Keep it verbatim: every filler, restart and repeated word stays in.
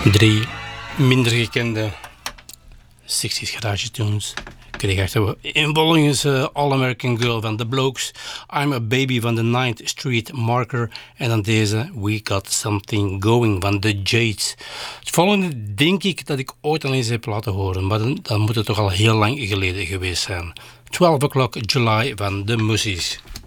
Drie minder gekende zestig's garage tunes. Ik kreeg achter involgens uh, All American Girl van The Blokes, I'm a Baby van de ninth Street Marker en dan deze We Got Something Going van The Jades. Het volgende denk ik dat ik ooit al eens heb laten horen, maar dan, dan moet het toch al heel lang geleden geweest zijn. twaalf o'clock July van The Mussies.